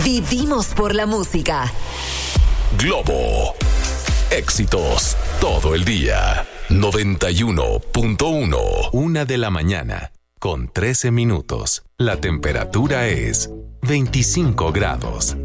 Vivimos por la música. Globo. Éxitos todo el día. 91.1. 1 a.m, con 13 minutos. La temperatura es 25 grados.